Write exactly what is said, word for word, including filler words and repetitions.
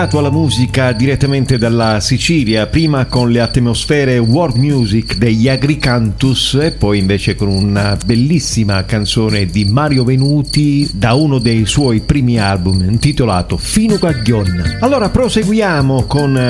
alla musica direttamente dalla Sicilia, prima con le atmosfere world music degli Agricantus e poi invece con una bellissima canzone di Mario Venuti da uno dei suoi primi album intitolato Fino Gaglion. Allora proseguiamo con